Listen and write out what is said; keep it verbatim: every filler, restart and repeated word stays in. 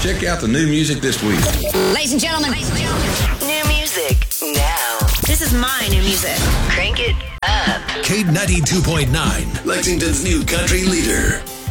Check out the new music this week. Ladies and gentlemen. Ladies and gentlemen. New music now. This is my new music. Crank it up. K ninety-two point nine, Lexington's new country leader.